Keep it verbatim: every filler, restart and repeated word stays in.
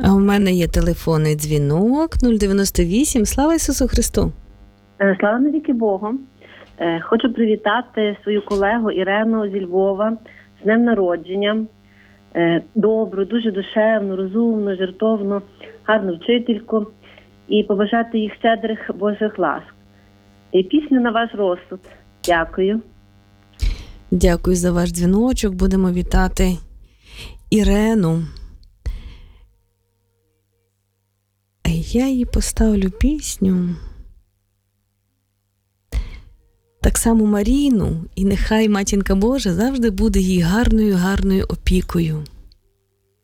А у мене є телефонний дзвінок нуль дев'яносто вісім. Слава Ісусу Христу! Слава навіки Богу! Хочу привітати свою колегу Ірену зі Львова з днем народження. Добру, дуже душевну, розумну, жертовну, гарну вчительку. І побажати їх щедрих Божих ласк. І пісню на ваш розсуд. Дякую. Дякую за ваш дзвіночок. Будемо вітати Ірену. Я їй поставлю пісню. Так само Маріну. І нехай Матінка Божа завжди буде їй гарною-гарною опікою.